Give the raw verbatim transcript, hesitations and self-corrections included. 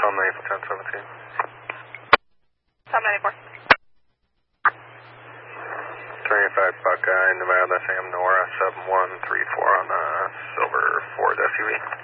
Tom nine ten seventeen. Tom ninety-four. twenty-five Buckeye, Nevada, Sam Nora, seven one three four on the silver Ford S U V.